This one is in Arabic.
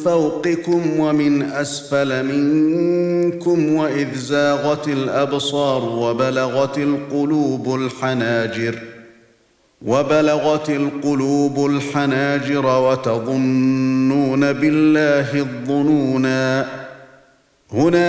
فوقكم ومن أسفل منكم وإذ زاغت الأبصار وبلغت القلوب الحناجر وتظنون بالله الظنونا